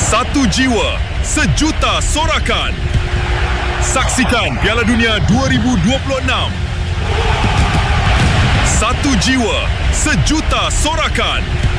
Satu jiwa, sejuta sorakan. Saksikan Piala Dunia 2026. Satu jiwa, sejuta sorakan.